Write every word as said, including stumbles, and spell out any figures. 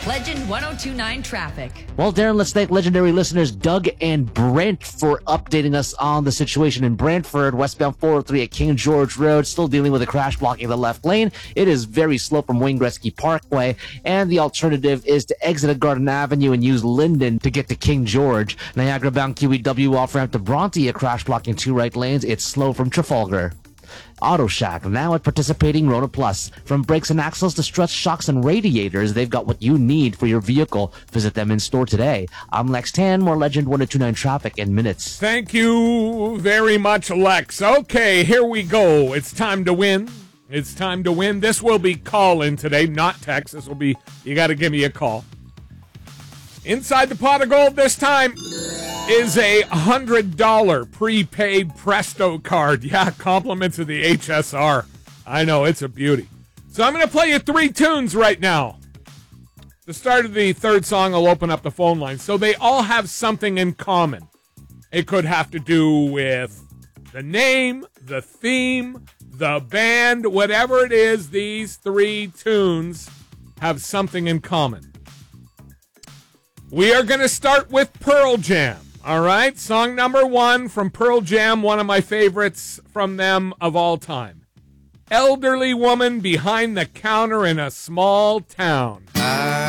Legend one oh two point nine traffic. Well, Darren, let's thank legendary listeners Doug and Brent for updating us on the situation in Brantford. Westbound four oh three at King George Road, still dealing with a crash blocking the left lane. It is very slow from Wayne Gretzky Parkway, and the alternative is to exit at Garden Avenue and use Linden to get to King George. Niagara-bound Q E W off-ramp to Bronte, a crash blocking two right lanes. It's slow from Trafalgar. Auto Shack, now at participating Rona Plus. From brakes and axles to struts, shocks, and radiators, they've got what you need for your vehicle. Visit them in store today. I'm Lex Tan, more Legend one oh two point nine traffic in minutes. Thank you very much, Lex. Okay, here we go. It's time to win. It's time to win. This will be call-in today, not text. This will be, you got to give me a call. Inside the pot of gold this time is a one hundred dollars prepaid Presto card. Yeah, compliments of the H S R. I know, it's a beauty. So I'm going to play you three tunes right now. The start of the third song, I'll open up the phone line. So they all have something in common. It could have to do with the name, the theme, the band, whatever it is, these three tunes have something in common. We are going to start with Pearl Jam, all right? Song number one from Pearl Jam, one of my favorites from them of all time. Elderly woman behind the counter in a small town. I